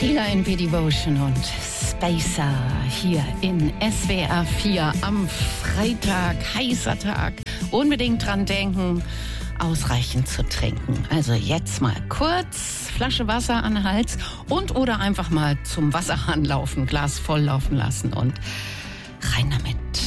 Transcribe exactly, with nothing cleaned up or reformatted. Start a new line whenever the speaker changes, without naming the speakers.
Killer in Devotion und Spacer hier in S W R vier am Freitag, heißer Tag. Unbedingt dran denken, ausreichend zu trinken. Also jetzt mal kurz Flasche Wasser an den Hals und oder einfach mal zum Wasserhahn laufen, Glas voll laufen lassen und rein damit.